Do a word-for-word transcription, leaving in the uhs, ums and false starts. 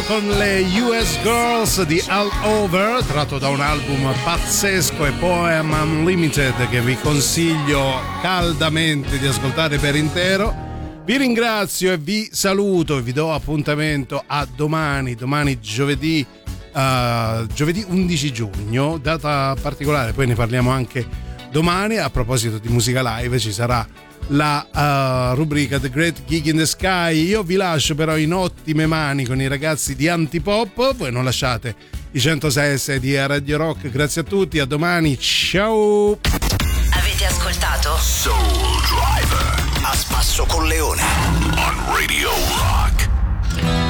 con le U S Girls di All Over, tratto da un album pazzesco e Poem Unlimited che vi consiglio caldamente di ascoltare per intero. Vi ringrazio e vi saluto e vi do appuntamento a domani, domani giovedì, uh, giovedì undici giugno, data particolare, poi ne parliamo anche domani. A proposito di musica live ci sarà la uh, rubrica The Great Gig in the Sky. Io vi lascio però in ottime mani con i ragazzi di Antipop, voi non lasciate i centosei e sei di Radio Rock. Grazie a tutti, a domani, ciao. Avete ascoltato Soul Driver a spasso con Leone on Radio Rock.